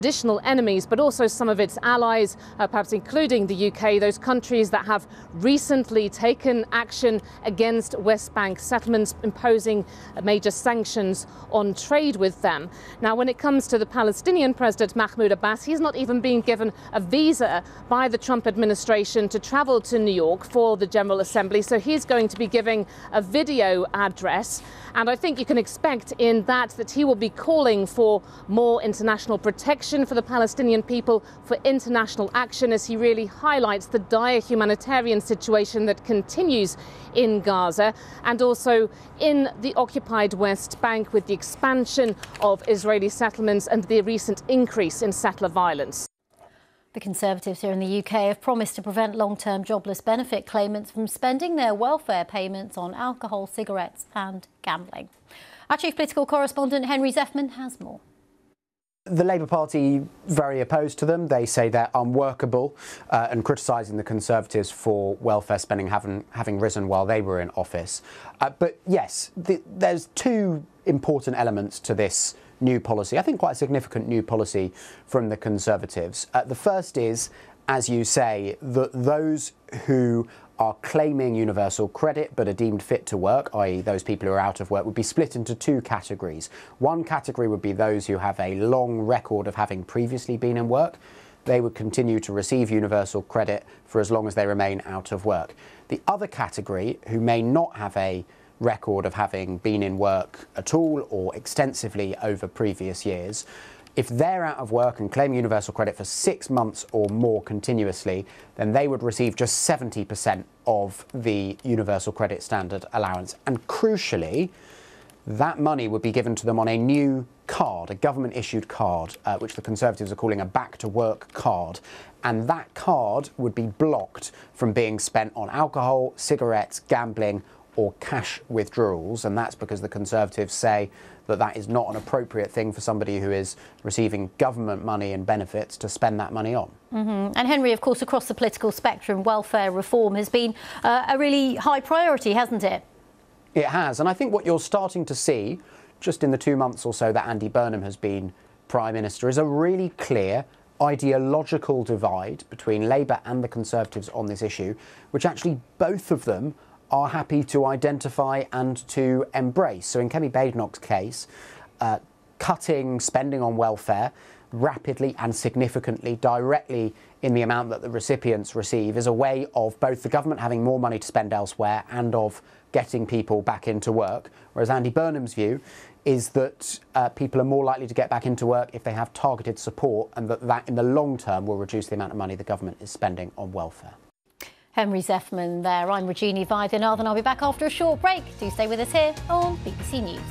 traditional enemies, but also some of its allies, perhaps including the UK, those countries that have recently taken action against West Bank settlements, imposing major sanctions on trade with them. Now, when it comes to the Palestinian President Mahmoud Abbas, he's not even being given a visa by the Trump administration to travel to New York for the General Assembly, so he's going to be giving a video address. And I think you can expect in that he will be calling for more international protection for the Palestinian people, for international action, as he really highlights the dire humanitarian situation that continues in Gaza and also in the occupied West Bank with the expansion of Israeli settlements and the recent increase in settler violence. The Conservatives here in the UK have promised to prevent long-term jobless benefit claimants from spending their welfare payments on alcohol, cigarettes and gambling. Our chief political correspondent Henry Zeffman has more. The Labour Party very opposed to them. They say they're unworkable and criticising the Conservatives for welfare spending having risen while they were in office. But yes, there's two important elements to this new policy. I think quite a significant new policy from the Conservatives. The first is, as you say, that those who are claiming universal credit but are deemed fit to work, i.e. those people who are out of work, would be split into two categories. One category would be those who have a long record of having previously been in work. They would continue to receive universal credit for as long as they remain out of work. The other category, who may not have a record of having been in work at all or extensively over previous years, if they're out of work and claim universal credit for 6 months or more continuously, then they would receive just 70% of the universal credit standard allowance. And crucially, that money would be given to them on a new card, a government-issued card, which the Conservatives are calling a back-to-work card. And that card would be blocked from being spent on alcohol, cigarettes, gambling, or cash withdrawals, and that's because the Conservatives say that that is not an appropriate thing for somebody who is receiving government money and benefits to spend that money on. And Henry, of course, across the political spectrum, welfare reform has been a really high priority, hasn't it? It has, and I think what you're starting to see, just in the 2 months or so that Andy Burnham has been Prime Minister, is a really clear ideological divide between Labour and the Conservatives on this issue, which actually both of them are happy to identify and to embrace. So in Kemi Badenoch's case, cutting spending on welfare rapidly and significantly directly in the amount that the recipients receive is a way of both the government having more money to spend elsewhere and of getting people back into work. Whereas Andy Burnham's view is that people are more likely to get back into work if they have targeted support, and that in the long term will reduce the amount of money the government is spending on welfare. Henry Zeffman there. I'm Regina Vaidyanathan, and I'll be back after a short break. Do stay with us here on BBC News.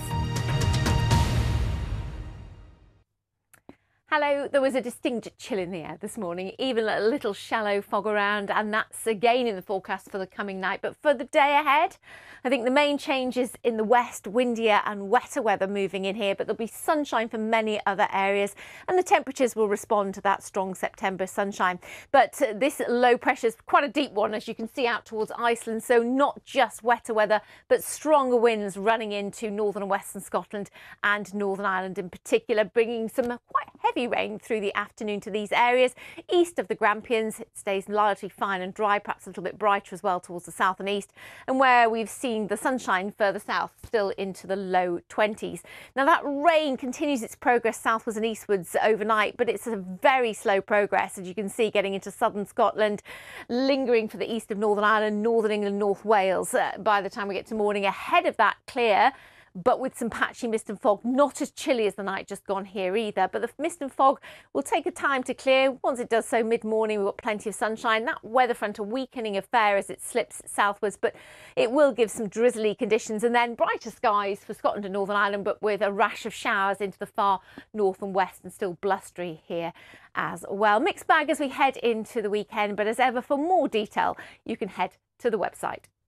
Hello, there was a distinct chill in the air this morning, even a little shallow fog around, and that's again in the forecast for the coming night. But for the day ahead, I think the main change is in the west, windier and wetter weather moving in here, but there'll be sunshine for many other areas, and the temperatures will respond to that strong September sunshine. But this low pressure is quite a deep one, as you can see, out towards Iceland, so not just wetter weather, but stronger winds running into northern and western Scotland and Northern Ireland in particular, bringing some quite heavy rain through the afternoon to these areas. East of the Grampians, it stays largely fine and dry, perhaps a little bit brighter as well towards the south and east, and where we've seen the sunshine further south, still into the low 20s. Now that rain continues its progress southwards and eastwards overnight, but it's a very slow progress, as you can see, getting into southern Scotland, lingering for the east of Northern Ireland, Northern England, North Wales. By the time we get to morning, ahead of that clear, but with some patchy mist and fog. Not as chilly as the night just gone here either, but the mist and fog will take a time to clear. Once it does so mid-morning, we've got plenty of sunshine. That weather front a weakening affair as it slips southwards, but it will give some drizzly conditions, and then brighter skies for Scotland and Northern Ireland, but with a rash of showers into the far north and west, and still blustery here as well. Mixed bag as we head into the weekend, but as ever, for more detail, you can head to the website.